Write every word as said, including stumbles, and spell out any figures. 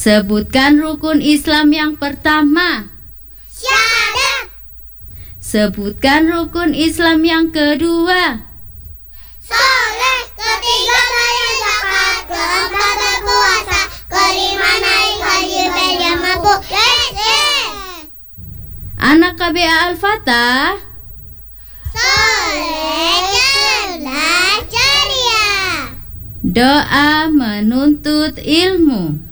Sebutkan rukun Islam yang pertama. Syahadat. Sebutkan rukun Islam yang kedua. Soleh. Ketiga bayar zakat. Keempat berpuasa. Kelima naik haji belajar mampu. Yes, yes. Anak K B A Al-Fatah. Soleh cerdas ceria. Doa menuntut ilmu.